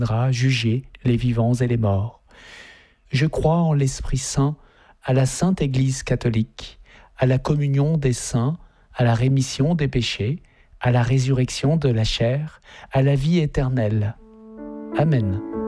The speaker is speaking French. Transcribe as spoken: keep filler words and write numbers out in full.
viendra juger les vivants et les morts. Je crois en l'Esprit Saint, à la Sainte Église catholique, à la communion des saints, à la rémission des péchés, à la résurrection de la chair, à la vie éternelle. Amen.